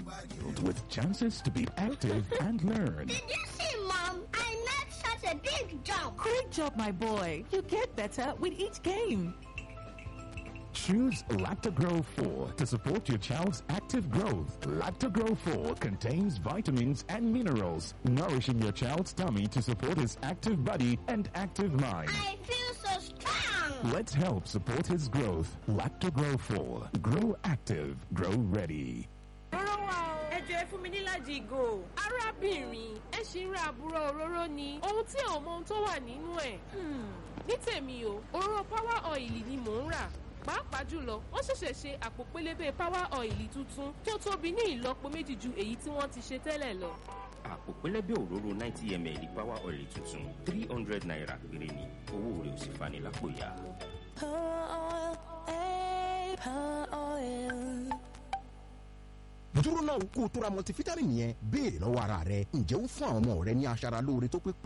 with chances to be active and learn. Did you see, Mom? I made such a big jump. Great job, my boy. You get better with each game. Choose Lactogro 4 to support your child's active growth. Lactogro 4 contains vitamins and minerals, nourishing your child's tummy to support his active body and active mind. I feel so strong. Let's help support his growth. Lactogro 4. Grow active. Grow ready. Ẹ fún mi ní láti ìgò. Arábìnrin, ẹ ṣì ń ra àbúrò òróró ni. Ohun tí àwọn ọmọ tó wà nínú ẹ̀. Ní tèmi o, òróró power oil ni mò ń rà. Pàápàá jùlọ, wọ́n ṣẹ̀ṣẹ̀ ṣe àpò pélébé power oil tuntun tó tóbi ní ìlọ́po méjì ju èyí tí wọ́n ti ṣe tẹ́lẹ̀ lọ. Àpò pélébé òróró 90 ml power oil tuntun 300 naira péré ni. Owó rẹ̀ ò sì fani lápò ya. dúró náà kó o tó ra multivitamin yẹn béèrè lọ́wọ́ ara rẹ ǹjẹ́ ó fún àwọn ọmọ rẹ ní aṣara lóore tó pé